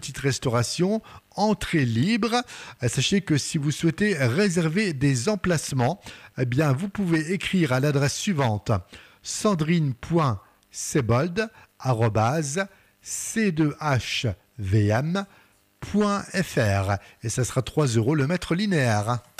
petite restauration, entrée libre. Sachez que si vous souhaitez réserver des emplacements, eh bien, vous pouvez écrire à l'adresse suivante sandrine.sebold@c2hvm.fr et ça sera 3 € le mètre linéaire.